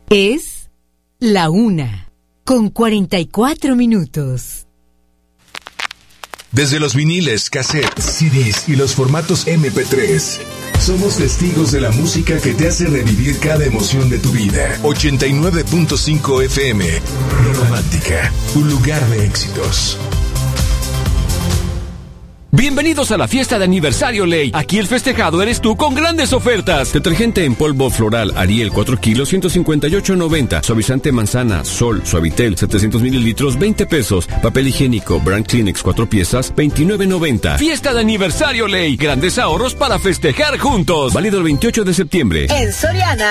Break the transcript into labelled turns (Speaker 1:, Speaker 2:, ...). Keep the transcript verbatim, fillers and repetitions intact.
Speaker 1: Es la una, con cuarenta y cuatro minutos.
Speaker 2: Desde los viniles, cassettes, C Ds y los formatos eme pe tres, somos testigos de la música que te hace revivir cada emoción de tu vida. ochenta y nueve punto cinco efe eme, Romántica, un lugar de éxitos.
Speaker 3: Bienvenidos a la fiesta de aniversario Ley. Aquí el festejado eres tú con grandes ofertas. Detergente en polvo floral Ariel cuatro kilos, ciento cincuenta y ocho noventa. Suavizante manzana Sol Suavitel setecientos mililitros, veinte pesos. Papel higiénico Brand Kleenex cuatro piezas, veintinueve noventa. Fiesta de aniversario Ley. Grandes ahorros para festejar juntos. Válido el veintiocho de septiembre.
Speaker 4: En Soriana